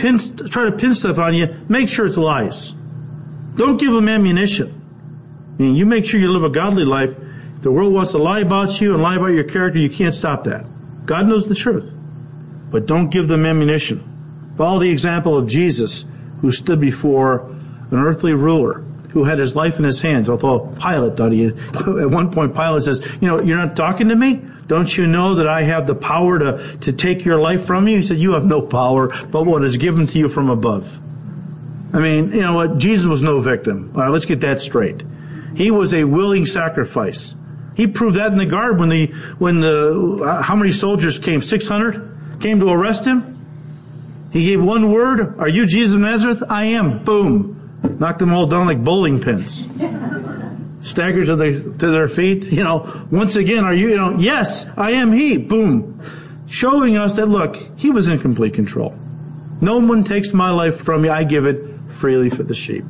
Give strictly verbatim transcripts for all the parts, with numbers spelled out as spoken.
pin, try to pin stuff on you, make sure it's lies. Don't give them ammunition. I mean, you make sure you live a godly life. If the world wants to lie about you and lie about your character, you can't stop that. God knows the truth. But don't give them ammunition. Follow the example of Jesus, who stood before an earthly ruler who had his life in his hands, although Pilate thought he had. At one point, Pilate says, you know, you're not talking to me? Don't you know that I have the power to, to take your life from you? He said, you have no power but what is given to you from above. I mean, you know what? Jesus was no victim. All right, let's get that straight. He was a willing sacrifice. He proved that in the garden when the, when the, uh, how many soldiers came? six hundred came to arrest him. He gave one word, are you Jesus of Nazareth? I am. Boom. Knocked them all down like bowling pins. Staggered to, the, to their feet. You know, once again, are you, you know, yes, I am he. Boom. Showing us that, look, he was in complete control. No one takes my life from me. I give it freely for the sheep.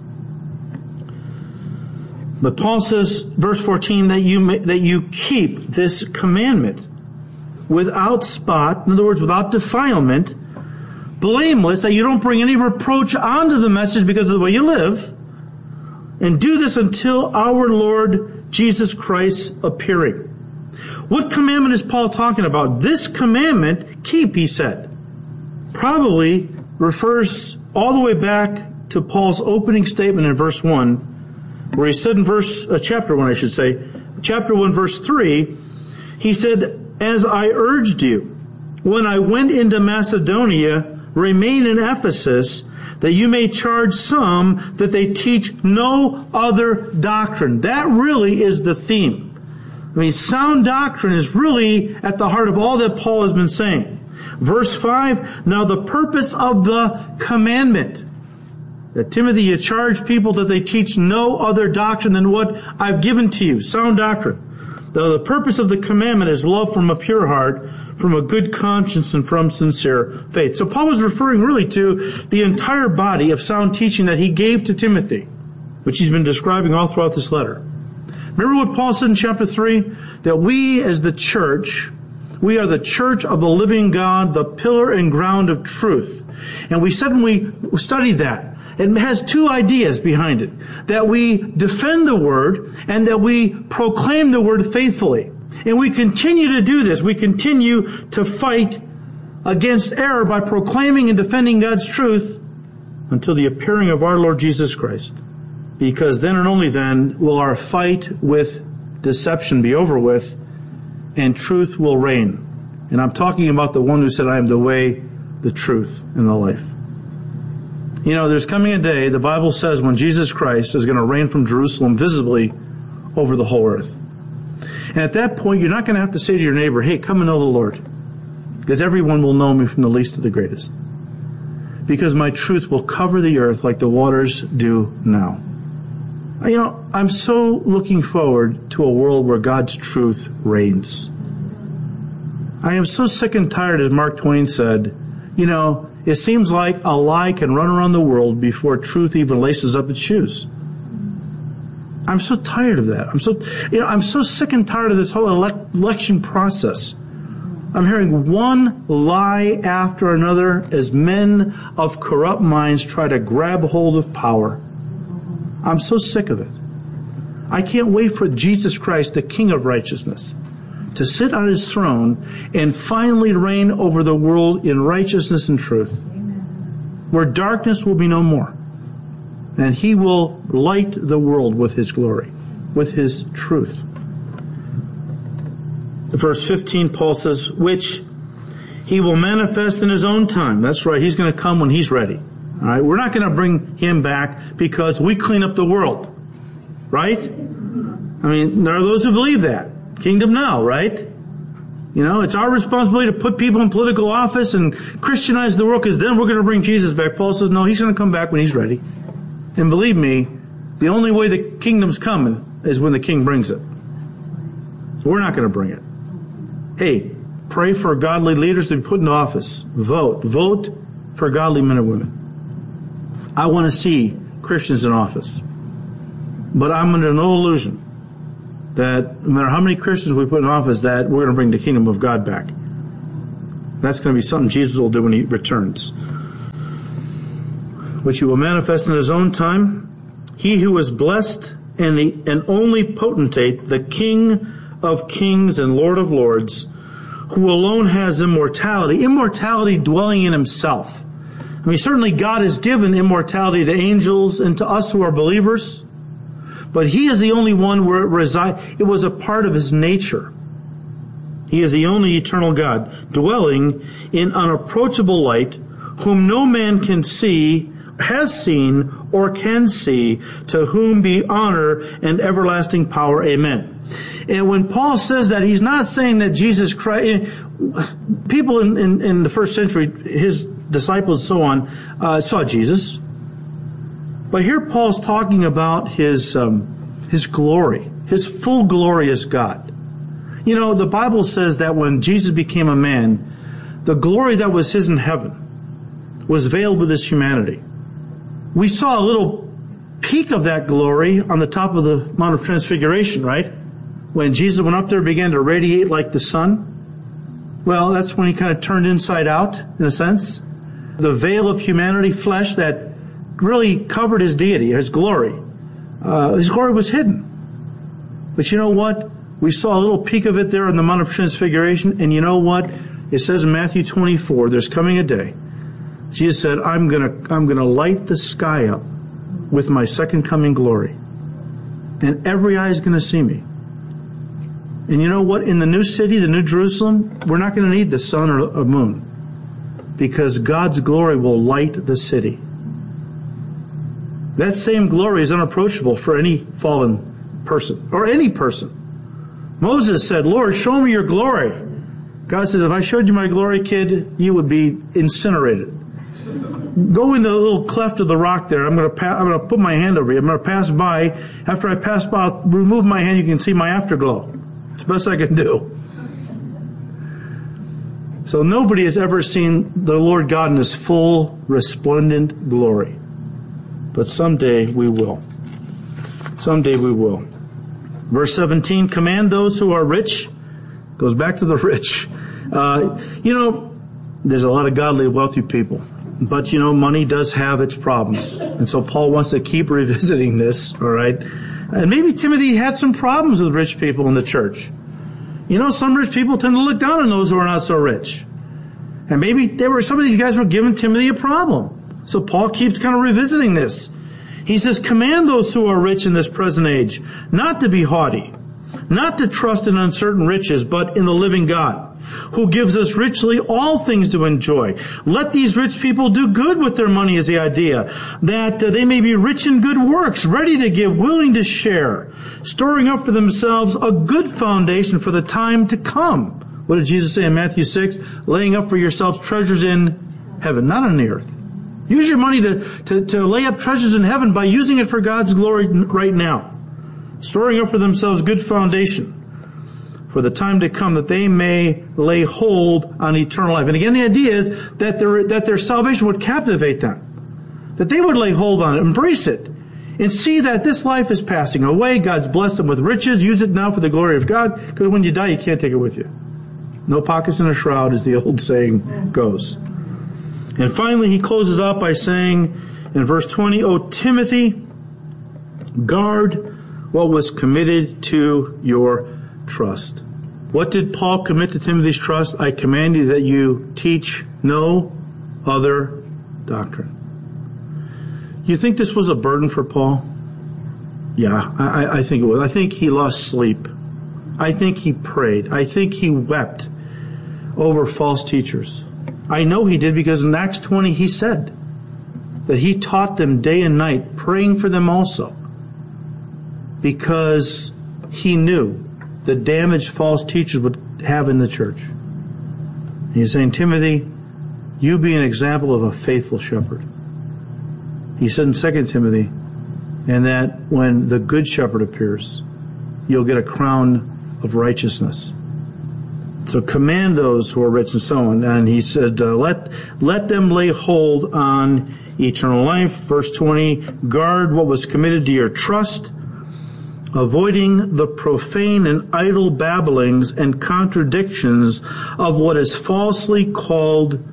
But Paul says, verse fourteen, that you may, that you keep this commandment without spot, in other words, without defilement, blameless, that you don't bring any reproach onto the message because of the way you live, and do this until our Lord Jesus Christ appearing. What commandment is Paul talking about? This commandment, keep, he said, probably refers all the way back to Paul's opening statement in verse one, where he said in verse, uh, chapter one, I should say, chapter one, verse three, he said, as I urged you, when I went into Macedonia, remain in Ephesus, that you may charge some that they teach no other doctrine. That really is the theme. I mean, sound doctrine is really at the heart of all that Paul has been saying. Verse five, now the purpose of the commandment, that Timothy, you charge people that they teach no other doctrine than what I've given to you, sound doctrine. The purpose of the commandment is love from a pure heart, from a good conscience, and from sincere faith. So Paul was referring really to the entire body of sound teaching that he gave to Timothy, which he's been describing all throughout this letter. Remember what Paul said in chapter three? That we as the church, we are the church of the living God, the pillar and ground of truth. And we said when we studied that, it has two ideas behind it. That we defend the word and that we proclaim the word faithfully. And we continue to do this. We continue to fight against error by proclaiming and defending God's truth until the appearing of our Lord Jesus Christ. Because then and only then will our fight with deception be over with and truth will reign. And I'm talking about the one who said, I am the way, the truth, and the life. You know, there's coming a day, the Bible says, when Jesus Christ is going to reign from Jerusalem visibly over the whole earth. And at that point, you're not going to have to say to your neighbor, hey, come and know the Lord. Because everyone will know me from the least to the greatest. Because my truth will cover the earth like the waters do now. You know, I'm so looking forward to a world where God's truth reigns. I am so sick and tired, as Mark Twain said, you know, it seems like a lie can run around the world before truth even laces up its shoes. I'm so tired of that. I'm so, you know, I'm so sick and tired of this whole elect- election process. I'm hearing one lie after another as men of corrupt minds try to grab hold of power. I'm so sick of it. I can't wait for Jesus Christ, the King of righteousness, to sit on his throne and finally reign over the world in righteousness and truth, where darkness will be no more. And he will light the world with his glory, with his truth. Verse fifteen, Paul says, which he will manifest in his own time. That's right, he's going to come when he's ready. All right, we're not going to bring him back because we clean up the world, right? I mean, there are those who believe that. Kingdom now, right? You know, it's our responsibility to put people in political office and Christianize the world because then we're going to bring Jesus back. Paul says, no, he's going to come back when he's ready. And believe me, the only way the kingdom's coming is when the king brings it. We're not going to bring it. Hey, pray for godly leaders to be put into office. Vote. Vote for godly men and women. I want to see Christians in office. But I'm under no illusion that no matter how many Christians we put in office, that we're going to bring the kingdom of God back. That's going to be something Jesus will do when he returns. which he will manifest in his own time. He who is blessed and the and only potentate, the King of kings and Lord of lords, who alone has immortality, immortality dwelling in himself. I mean, certainly God has given immortality to angels and to us who are believers, but he is the only one where it resides. It was a part of his nature. He is the only eternal God, dwelling in unapproachable light, whom no man can see, has seen, or can see, to whom be honor and everlasting power. Amen. And when Paul says that, he's not saying that Jesus Christ, people in, in, in the first century, his disciples and so on, uh, saw Jesus. But here Paul's talking about his, um, his glory, his full glory as God. You know, the Bible says that when Jesus became a man, the glory that was his in heaven was veiled with his humanity. We saw a little peek of that glory on the top of the Mount of Transfiguration, right? When Jesus went up there and began to radiate like the sun. Well, that's when he kind of turned inside out, in a sense. The veil of humanity, flesh, that really covered his deity, his glory. Uh, his glory was hidden. But you know what? We saw a little peek of it there on the Mount of Transfiguration. And you know what? It says in Matthew twenty-four, there's coming a day. Jesus said, I'm gonna, I'm gonna light the sky up with my second coming glory. And every eye is gonna see me. And you know what? In the new city, the new Jerusalem, we're not gonna need the sun or a moon, because God's glory will light the city. That same glory is unapproachable for any fallen person, or any person. Moses said, Lord, show me your glory. God says, if I showed you my glory, kid, you would be incinerated. Go in the little cleft of the rock there. I'm going to pa- I'm going to put my hand over you. I'm going to pass by. After I pass by, I'll remove my hand. You can see my afterglow. It's the best I can do. So nobody has ever seen the Lord God in his full, resplendent glory. But someday we will. Someday we will. Verse seventeen, command those who are rich. Goes back to the rich. Uh, you know, there's a lot of godly, wealthy people. But, you know, money does have its problems. And so Paul wants to keep revisiting this, all right? And maybe Timothy had some problems with rich people in the church. You know, some rich people tend to look down on those who are not so rich. And maybe there were some of these guys were giving Timothy a problem. So Paul keeps kind of revisiting this. He says, command those who are rich in this present age not to be haughty, not to trust in uncertain riches, but in the living God, who gives us richly all things to enjoy. Let these rich people do good with their money, is the idea, that uh, they may be rich in good works, ready to give, willing to share, storing up for themselves a good foundation for the time to come. What did Jesus say in Matthew six? Laying up for yourselves treasures in heaven, not on the earth. Use your money to, to, to lay up treasures in heaven by using it for God's glory right now. Storing up for themselves good foundation for the time to come, that they may lay hold on eternal life. And again, the idea is that their, that their salvation would captivate them. That they would lay hold on it, embrace it, and see that this life is passing away. God's blessed them with riches. Use it now for the glory of God, because when you die, you can't take it with you. No pockets in a shroud, as the old saying goes. And finally, he closes out by saying in verse twenty, O Timothy, guard what was committed to your trust. What did Paul commit to Timothy's trust? I command you that you teach no other doctrine. You think this was a burden for Paul? Yeah, I, I think it was. I think he lost sleep. I think he prayed. I think he wept over false teachers. I know he did, because in Acts twenty he said that he taught them day and night, praying for them also, because he knew the damage false teachers would have in the church. And he's saying, Timothy, you be an example of a faithful shepherd. He said in Second Timothy, and that when the good shepherd appears, you'll get a crown of righteousness. So command those who are rich and so on. And he said, uh, let, let them lay hold on eternal life. Verse twenty, guard what was committed to your trust, avoiding the profane and idle babblings and contradictions of what is falsely called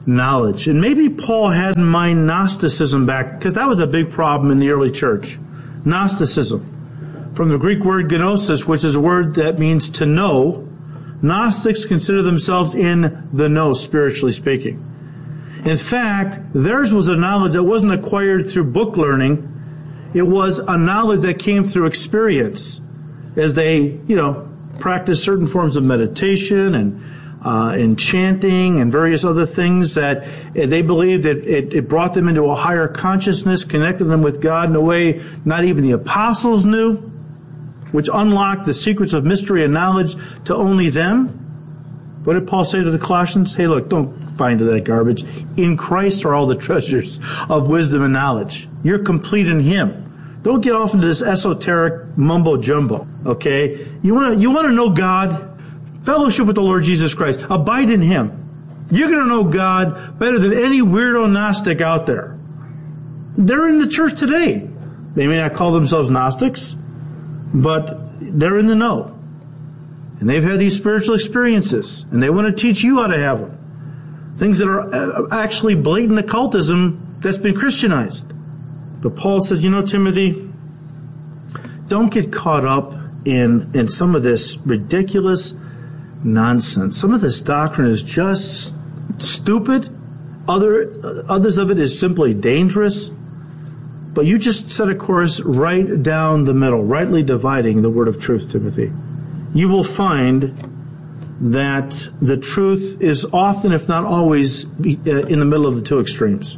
knowledge. And maybe Paul had in mind Gnosticism back, because that was a big problem in the early church. Gnosticism. From the Greek word gnosis, which is a word that means to know, Gnostics consider themselves in the know, spiritually speaking. In fact, theirs was a knowledge that wasn't acquired through book learning. It was a knowledge that came through experience as they, you know, practiced certain forms of meditation and uh, and chanting and various other things that they believed that it, it brought them into a higher consciousness, connected them with God in a way not even the apostles knew, which unlocked the secrets of mystery and knowledge to only them. What did Paul say to the Colossians? Hey, look, don't buy into that garbage. In Christ are all the treasures of wisdom and knowledge. You're complete in Him. Don't get off into this esoteric mumbo jumbo. Okay? You want to you want to know God? Fellowship with the Lord Jesus Christ. Abide in Him. You're going to know God better than any weirdo Gnostic out there. They're in the church today. They may not call themselves Gnostics, but they're in the know. And they've had these spiritual experiences, and they want to teach you how to have them. Things that are actually blatant occultism that's been Christianized. But Paul says, you know, Timothy, don't get caught up in, in some of this ridiculous nonsense. Some of this doctrine is just stupid. Other, others of it is simply dangerous. But you just set a course right down the middle, rightly dividing the word of truth, Timothy. You will find that the truth is often, if not always, in the middle of the two extremes.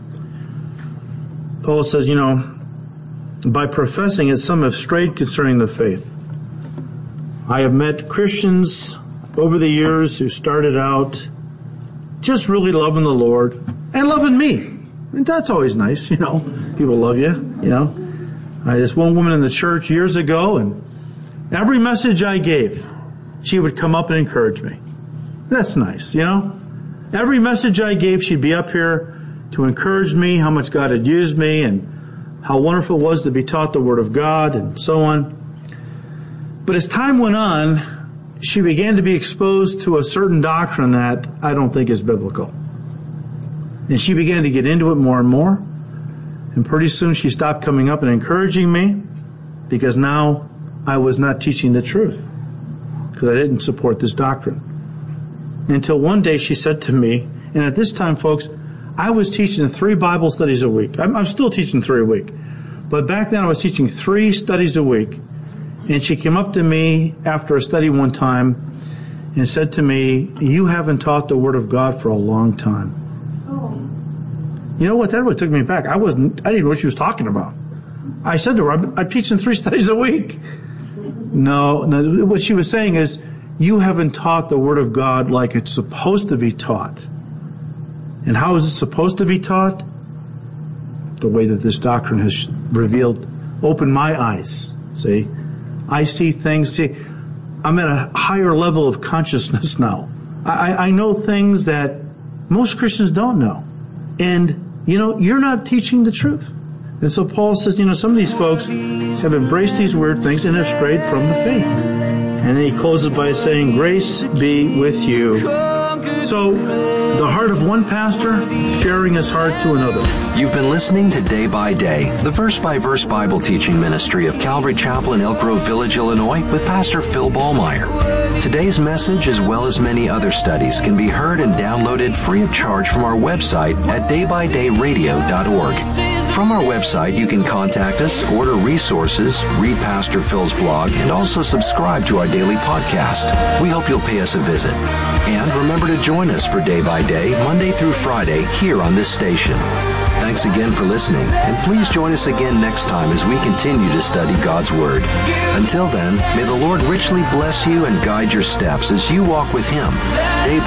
Paul says, you know, by professing it, some have strayed concerning the faith. I have met Christians over the years who started out just really loving the Lord and loving me. And that's always nice, you know. People love you, you know. I had this one woman in the church years ago, and every message I gave, she would come up and encourage me. That's nice, you know. Every message I gave, she'd be up here to encourage me, how much God had used me, and how wonderful it was to be taught the Word of God, and so on. But as time went on, she began to be exposed to a certain doctrine that I don't think is biblical. And she began to get into it more and more. And pretty soon she stopped coming up and encouraging me, because now I was not teaching the truth, because I didn't support this doctrine. Until one day she said to me, and at this time, folks, I was teaching three Bible studies a week. I'm, I'm still teaching three a week. But back then I was teaching three studies a week. And she came up to me after a study one time and said to me, you haven't taught the Word of God for a long time. Oh. You know what? That really took me back. I wasn't, I didn't know what she was talking about. I said to her, I'm, I'm teaching three studies a week. No, no, what she was saying is, you haven't taught the Word of God like it's supposed to be taught. And how is it supposed to be taught? The way that this doctrine has revealed, opened my eyes. See? I see things. See, I'm at a higher level of consciousness now. I, I know things that most Christians don't know. And, you know, you're not teaching the truth. And so Paul says, you know, some of these folks have embraced these weird things and have strayed from the faith. And then he closes by saying, grace be with you. So, the heart of one pastor sharing his heart to another. You've been listening to Day by Day, the verse-by-verse Bible teaching ministry of Calvary Chapel in Elk Grove Village, Illinois, with Pastor Phil Ballmeyer. Today's message, as well as many other studies, can be heard and downloaded free of charge from our website at day by day radio dot org. From our website, you can contact us, order resources, read Pastor Phil's blog, and also subscribe to our daily podcast. We hope you'll pay us a visit. And remember to join us for Day by Day, Monday through Friday, here on this station. Thanks again for listening, and please join us again next time as we continue to study God's Word. Until then, may the Lord richly bless you and guide your steps as you walk with Him day by